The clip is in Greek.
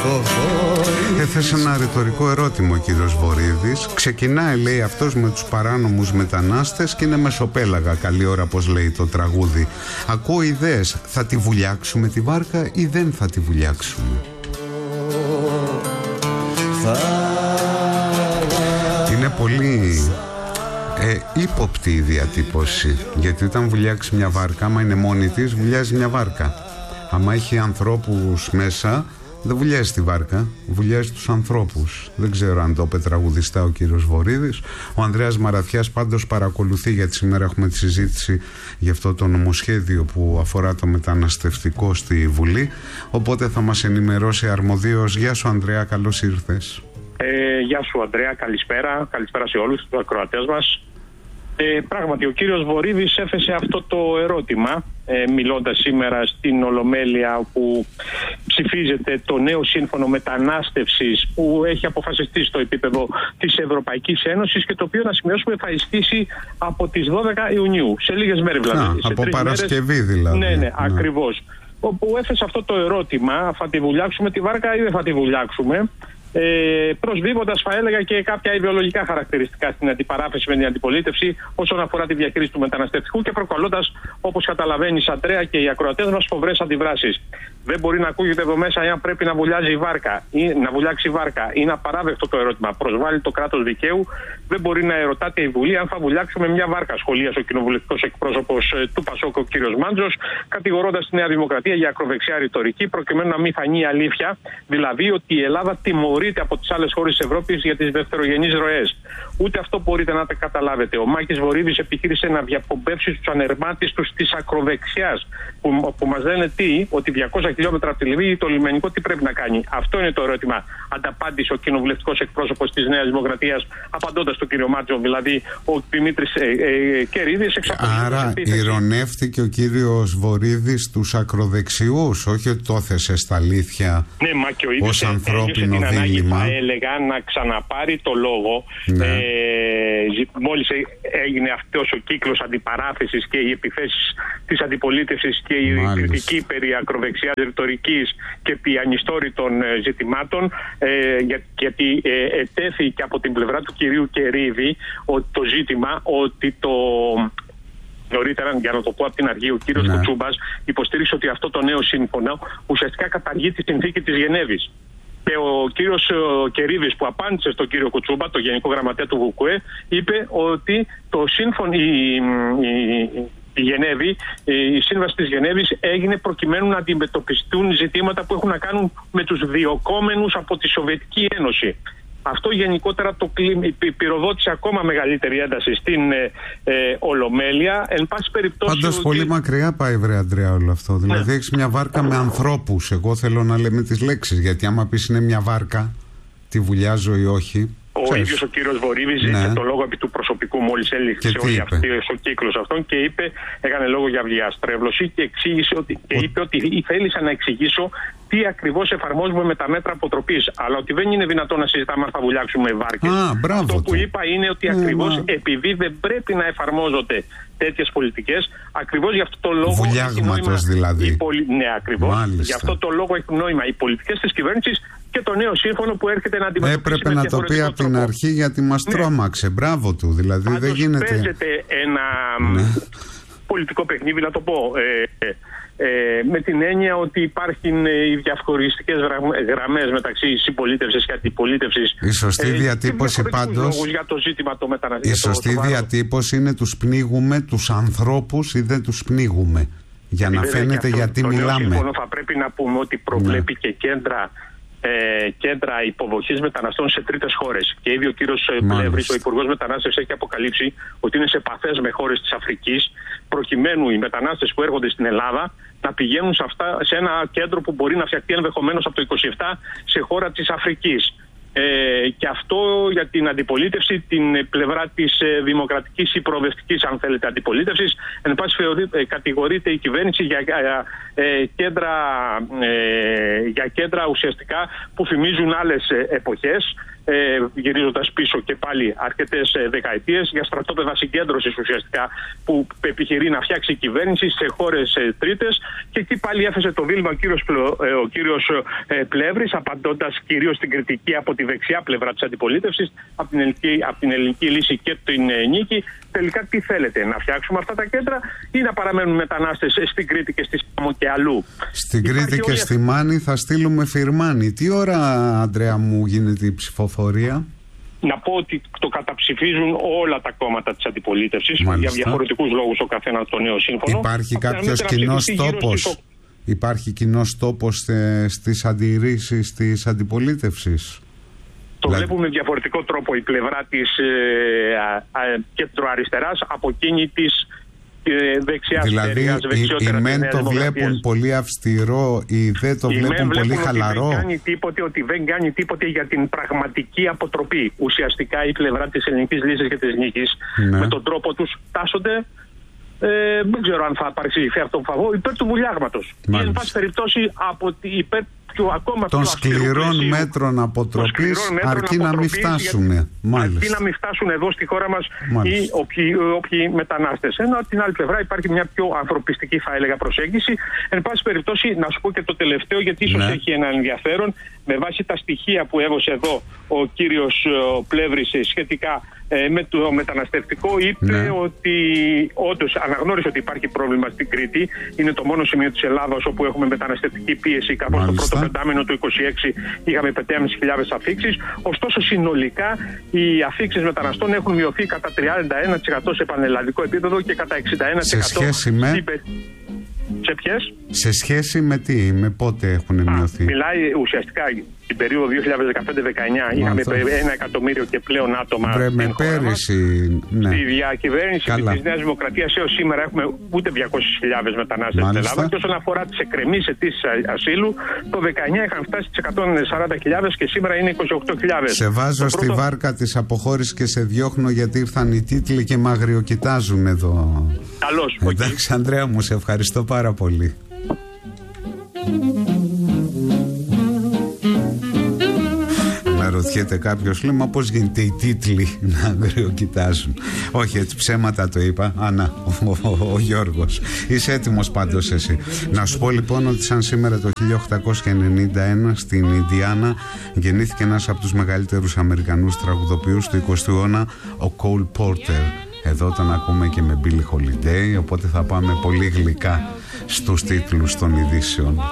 Έθεσε ένα ρητορικό ερώτημα ο κύριος Βορίδης. Ξεκινάει, λέει, αυτός με τους παράνομους μετανάστες και είναι μεσοπέλαγα. Καλή ώρα, πως λέει το τραγούδι. Ακούω ιδέες. Θα τη βουλιάξουμε τη βάρκα ή δεν θα τη βουλιάξουμε? Είναι πολύ ύποπτη η διατύπωση. Γιατί όταν βουλιάξει μια βάρκα, άμα είναι μόνη της, βουλιάζει μια βάρκα. Άμα έχει ανθρώπους μέσα, δεν βουλιάζει τη βάρκα, βουλιάζει τους ανθρώπους. Δεν ξέρω αν το είπε τραγουδιστά ο κύριος Βορίδης. Ο Ανδρέας Μαραθιάς πάντως παρακολουθεί, γιατί σήμερα έχουμε τη συζήτηση για αυτό το νομοσχέδιο που αφορά το μεταναστευτικό στη Βουλή. Οπότε θα μας ενημερώσει αρμοδίως. Γεια σου, Ανδρέα, καλώς ήρθες. Γεια σου, Ανδρέα, καλησπέρα. Καλησπέρα σε όλους τους ακροατές μας. Πράγματι, ο κύριος Βορίδης έθεσε αυτό το ερώτημα, μιλώντας σήμερα στην Ολομέλεια, όπου ψηφίζεται το νέο σύμφωνο μετανάστευσης που έχει αποφασιστεί στο επίπεδο της Ευρωπαϊκής Ένωσης και το οποίο, να σημειώσουμε, θα ισχύσει από τις 12 Ιουνίου, σε λίγες μέρες δηλαδή. Από Παρασκευή δηλαδή. Ναι, ακριβώς. Όπου έθεσε αυτό το ερώτημα, θα τη βουλιάξουμε τη βάρκα ή δεν θα τη βουλιάξουμε, προσβήβοντας, θα έλεγα, και κάποια ιδεολογικά χαρακτηριστικά στην αντιπαράθεση με την αντιπολίτευση όσον αφορά τη διαχείριση του μεταναστευτικού και προκαλώντας, όπως καταλαβαίνεις, Αντρέα, και οι ακροατές μας, φοβερές αντιδράσεις. Δεν μπορεί να ακούγεται εδώ μέσα εάν πρέπει να βουλιάζει η βάρκα ή να βουλιάξει η βάρκα. Είναι απαράδεκτο το ερώτημα. Προσβάλλει το κράτος δικαίου. Δεν μπορεί να ερωτάται η Βουλή αν θα βουλιάξουμε μια βάρκα, σχολίασε ο κοινοβουλευτικός εκπρόσωπος του ΠΑΣΟΚ, ο κ. Μάντζος, κατηγορώντας τη Νέα Δημοκρατία για ακροδεξιά ρητορική, προκειμένου να μην φανεί η αλήθεια, δηλαδή ότι η Ελλάδα τιμωρείται από τις άλλες χώρες της Ευρώπης για τις δευτερογενείς ροές. Ούτε αυτό μπορείτε να τα καταλάβετε. Ο Μάκης Βορίδης επιχείρησε να διαπομπεύσει τους ανερμάτες τους της ακροδεξιάς, που μας λένε ότι 200 χιλιόμετρα από τη Λιβύη το λιμενικό τι πρέπει να κάνει. Αυτό είναι το ερώτημα. Ανταπάντησε ο κοινοβουλευτικός εκπρόσωπος της Νέας Δημοκρατίας, απαντώντας τον κύριο Μάτζο, δηλαδή ο Δημήτρης Κερίδης. Άρα ηρωνεύτηκε ο κύριος Βορίδης τους ακροδεξιούς, όχι ότι το έθεσε στα αλήθεια, ναι, μα και ο ίδιος ως ανθρώπινο δίλημμα. Θα έλεγα να ξαναπάρει το λόγο. Ναι. Μόλις έγινε αυτός ο κύκλος αντιπαράθεσης και οι επιθέσεις της αντιπολίτευσης και η κριτική περί ακροδεξιάς ρητορικής και πιανιστόρητων ζητημάτων, γιατί ετέθη και από την πλευρά του κυρίου Κερίδη το ζήτημα ότι νωρίτερα, για να το πω από την αρχή, ο κύριος Κουτσούμπας υποστήριξε ότι αυτό το νέο σύμφωνο ουσιαστικά καταργεί τη συνθήκη της Γενέβης. Και ο κύριος Κερίδης, που απάντησε στον κύριο Κουτσούμπα, το Γενικό Γραμματέα του ΒΚΟΕ, είπε ότι το σύμφωνο, η σύμβαση της Γενέβης έγινε προκειμένου να αντιμετωπιστούν ζητήματα που έχουν να κάνουν με τους διοκόμενους από τη Σοβιετική Ένωση. Αυτό γενικότερα πυροδότησε ακόμα μεγαλύτερη ένταση στην Ολομέλεια. Εν πάση περιπτώσει. Πάντως πολύ μακριά πάει, βρε Αντρέα, όλο αυτό. Δηλαδή έχεις μια βάρκα με ανθρώπους. Εγώ θέλω να λέμε τις λέξεις. Γιατί άμα πεις είναι μια βάρκα, τη βουλιάζω ή όχι. Ο ίδιος ο κύριος Βορίδης ζήτησε το λόγο επί του προσωπικού μόλις έλειξε όλη αυτή ο κύκλος αυτόν και έκανε λόγο για διαστρέβλωση και είπε ότι θέλησα να εξηγήσω τι ακριβώς εφαρμόζουμε με τα μέτρα αποτροπής. Αλλά ότι δεν είναι δυνατόν να συζητάμε αν θα βουλιάξουμε βάρκες. Αυτό που είπα είναι ότι ακριβώς επειδή δεν πρέπει να εφαρμόζονται τέτοιες πολιτικές, ακριβώς γι' αυτό το λόγο. Βουλιάγματος δηλαδή. Ναι, ακριβώς. Γι' αυτό το λόγο έχει νόημα οι πολιτικές της κυβέρνησης και το νέο σύμφωνο που έρχεται να αντιμετωπίσει. Έπρεπε να το πει από την αρχή, γιατί μας τρόμαξε. Μπράβο του. Δηλαδή πάντως δεν γίνεται. Παίζεται ένα πολιτικό παιχνίδι, να το πω. Με την έννοια ότι υπάρχουν οι διαχωριστικές γραμμές μεταξύ συμπολίτευσης και αντιπολίτευσης. Η σωστή διατύπωση πάντως. Για το ζήτημα το η σωστή διατύπωση είναι τους πνίγουμε τους ανθρώπους ή δεν τους πνίγουμε. Για να φαίνεται γιατί μιλάμε. Θα πρέπει να πούμε ότι προβλέπει και κέντρα υποδοχής μεταναστών σε τρίτες χώρες. Και ήδη ο κύριος Πλεύρης, ο Υπουργός Μετανάστευσης, έχει αποκαλύψει ότι είναι σε επαφές με χώρες της Αφρικής, προκειμένου οι μετανάστες που έρχονται στην Ελλάδα να πηγαίνουν σε ένα κέντρο που μπορεί να φτιαχτεί ενδεχομένως από το 27 σε χώρα της Αφρικής. Και αυτό για την αντιπολίτευση, την πλευρά της δημοκρατικής ή προοδευτικής, αν θέλετε, αντιπολίτευσης. Εν πάση κατηγορείται η κυβέρνηση για κέντρα ουσιαστικά που θυμίζουν άλλες εποχές, γυρίζοντας πίσω και πάλι αρκετές δεκαετίες, για στρατόπεδα συγκέντρωσης ουσιαστικά που επιχειρεί να φτιάξει η κυβέρνηση σε χώρες τρίτες, και εκεί πάλι έθεσε το δίλημμα ο κύριος Πλεύρης, απαντώντας κυρίως στην κριτική από τη δεξιά πλευρά της αντιπολίτευσης, από την ελληνική λύση και την νίκη. Τελικά τι θέλετε, να φτιάξουμε αυτά τα κέντρα ή να παραμένουν μετανάστες στην Κρήτη και στη Σάμο και αλλού? Στην Κρήτη και στη Μάνη θα στείλουμε φιρμάνι. Τι ώρα, Αντρέα μου, γίνεται η ψηφοφορία? Να πω ότι το καταψηφίζουν όλα τα κόμματα της αντιπολίτευσης, για διαφορετικούς λόγους ο καθένας το νέο σύμφωνο. Υπάρχει κάποιος κοινός τόπος? Υπάρχει κοινός τόπος στις αντιρρήσεις της αντιπολίτευσης? Το βλέπουμε με διαφορετικό τρόπο η πλευρά της κεντροαριστεράς από εκείνη της δεξιάς. Δηλαδή οι μεν το βλέπουν πολύ αυστηρό, οι δε το βλέπουν πολύ χαλαρό. Ότι δεν κάνει τίποτε για την πραγματική αποτροπή. Ουσιαστικά η πλευρά της ελληνικής λύσης και της νίκης, με τον τρόπο τους τάσσονται, δεν ξέρω αν θα παρεξηγηθεί αυτό το φαγό, υπέρ του βουλιάγματος. Ή εν πάση περιπτώσει υπέρ των σκληρών μέτρων αποτροπής, αρκεί να μην φτάσουν. Αρκεί να μην φτάσουν εδώ στη χώρα μας οι όποιοι μετανάστες. Ενώ από την άλλη πλευρά υπάρχει μια πιο ανθρωπιστική, θα έλεγα, προσέγγιση. Εν πάση περιπτώσει, να σου πω και το τελευταίο, γιατί ίσως έχει ένα ενδιαφέρον. Με βάση τα στοιχεία που έδωσε εδώ ο κύριος Πλεύρης σχετικά με το μεταναστευτικό, είπε ότι όντως αναγνώρισε ότι υπάρχει πρόβλημα στην Κρήτη. Είναι το μόνο σημείο της Ελλάδας όπου έχουμε μεταναστευτική πίεση, καθώς το πρώτο πεντάμινο του 2026 είχαμε 5.500 αφήξεις. Ωστόσο, συνολικά οι αφήξεις μεταναστών έχουν μειωθεί κατά 31% σε πανελλαδικό επίπεδο και κατά 61% σε σχέση με... Σε ποιες? Σε σχέση με τι, με πότε έχουν μειωθεί? Μιλάει ουσιαστικά την περίοδο 2015-19. Είχαμε 1 εκατομμύριο και πλέον άτομα στην χώρα μας. Στη διακυβέρνηση της Νέας Δημοκρατίας έως σήμερα έχουμε ούτε 200.000 μετανάστες στην Ελλάδα. Και όσον αφορά τις εκκρεμείς αιτήσεις ασύλου, το 19 είχαν φτάσει στις 140.000 και σήμερα είναι 28.000. Σε βάζω στη βάρκα της αποχώρησης και σε διώχνω, γιατί ήρθαν οι τίτλοι και με αγριοκοιτάζουν εδώ. Καλώς. Εντάξει, Ανδρέα μου, σε ευχαριστώ πάρα πολύ. Να ρωτιέται κάποιος, λέει, μα πώς γίνεται οι τίτλοι να αγριοκοιτάζουν? Όχι, έτσι ψέματα το είπα. Άννα, ο Γιώργος. Είσαι έτοιμος πάντως εσύ? Να σου πω λοιπόν ότι σαν σήμερα το 1891 στην Ινδιάνα γεννήθηκε ένας από τους μεγαλύτερους Αμερικανούς τραγουδοποιούς του 20ου αιώνα, ο Cole Porter. Εδώ τον ακούμε και με Billie Holiday, οπότε θα πάμε πολύ γλυκά στους τίτλους των ειδήσεων.